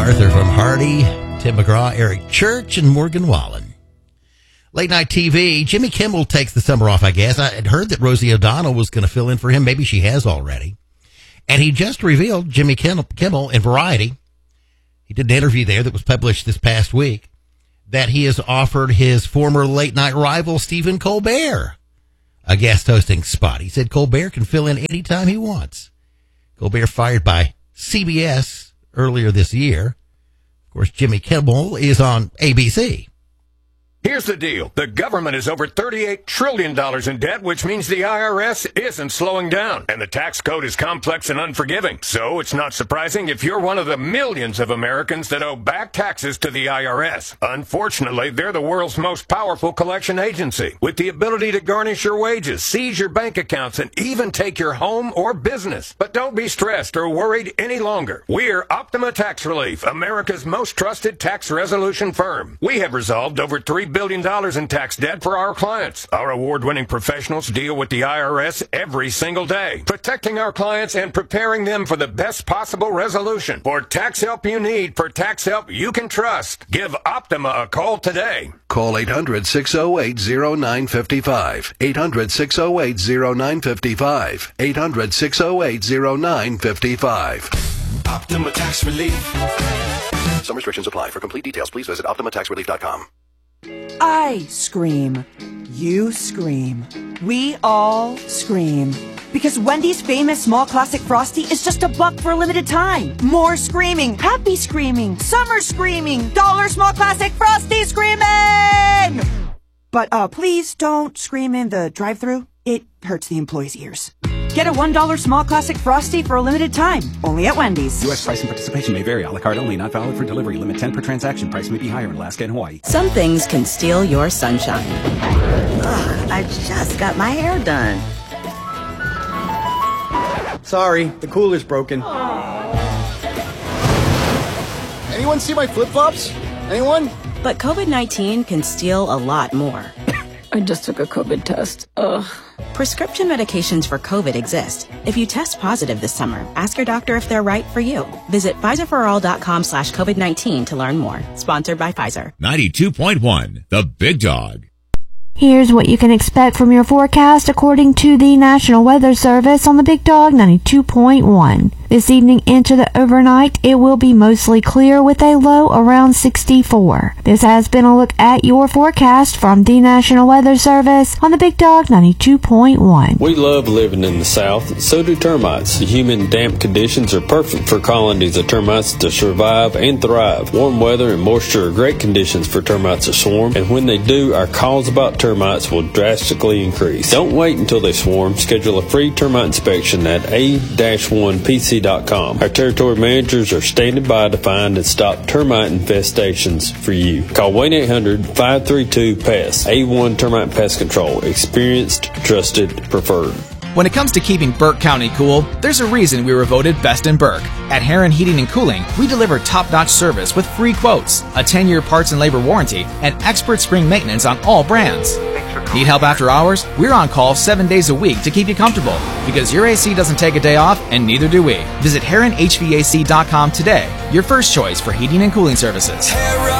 Arthur from Hardy, Tim McGraw, Eric Church, and Morgan Wallen. Late night TV, Jimmy Kimmel takes the summer off, I guess. I had heard that Rosie O'Donnell was going to fill in for him. Maybe she has already. And he just revealed, Jimmy Kimmel in Variety, he did an interview there that was published this past week, that he has offered his former late night rival, Stephen Colbert, a guest hosting spot. He said Colbert can fill in anytime he wants. Colbert fired by CBS earlier this year. Of course, Jimmy Kimmel is on ABC. Here's the deal. The government is over $38 trillion in debt, which means the IRS isn't slowing down. And the tax code is complex and unforgiving. So it's not surprising if you're one of the millions of Americans that owe back taxes to the IRS. Unfortunately, they're the world's most powerful collection agency, with the ability to garnish your wages, seize your bank accounts, and even take your home or business. But don't be stressed or worried any longer. We're Optima Tax Relief, America's most trusted tax resolution firm. We have resolved over $3 billion in tax debt for our clients. Our award-winning professionals deal with the IRS every single day, protecting our clients and preparing them for the best possible resolution. For tax help you need, for tax help you can trust, give Optima a call today. Call 800-608-0955. 800-608-0955. 800-608-0955. Optima Tax Relief. Some restrictions apply. For complete details, please visit OptimaTaxRelief.com. I scream. You scream. We all scream. Because Wendy's famous small classic Frosty is just $1 for a limited time. More screaming, happy screaming, summer screaming, dollar small classic Frosty screaming! But please don't scream in the drive-thru. It hurts the employees' ears. Get a $1 small classic Frosty for a limited time. Only at Wendy's. U.S. price and participation may vary. A la carte only. Not valid for delivery. Limit 10 per transaction. Price may be higher in Alaska and Hawaii. Some things can steal your sunshine. Ugh, I just got my hair done. Sorry, the cooler's broken. Anyone see my flip-flops? Anyone? But COVID-19 can steal a lot more. I just took a COVID test. Ugh. Prescription medications for COVID exist. If you test positive this summer, ask your doctor if they're right for you. Visit PfizerForAll.com/COVID-19 to learn more. Sponsored by Pfizer. 92.1, The Big Dog. Here's what you can expect from your forecast according to the National Weather Service on the Big Dog 92.1. This evening into the overnight, it will be mostly clear with a low around 64. This has been a look at your forecast from the National Weather Service on the Big Dog 92.1. We love living in the South, so do termites. The humid and damp conditions are perfect for colonies of termites to survive and thrive. Warm weather and moisture are great conditions for termites to swarm, and when they do, our calls about termites will drastically increase. Don't wait until they swarm. Schedule a free termite inspection at a-1pc.com. Our territory managers are standing by to find and stop termite infestations for you. Call 1-800-532-PEST. A1 Termite Pest Control. Experienced, trusted, preferred. When it comes to keeping Burke County cool, there's a reason we were voted best in Burke. At Heron Heating and Cooling, we deliver top-notch service with free quotes, a 10-year parts and labor warranty, and expert spring maintenance on all brands. Need help after hours? We're on call 7 days a week to keep you comfortable, because your AC doesn't take a day off, and neither do we. Visit HeronHVAC.com today, your first choice for heating and cooling services.